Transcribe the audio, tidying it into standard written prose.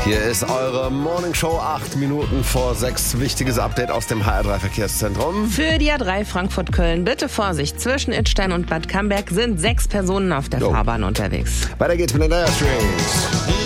Hier ist eure Morning Show, 8 Minuten vor 6. Wichtiges Update aus dem HR3 Verkehrszentrum. Für die A3 Frankfurt-Köln bitte Vorsicht. Zwischen Idstein und Bad Camberg sind 6 Personen auf der Fahrbahn unterwegs. Weiter geht's mit den Dire Straits.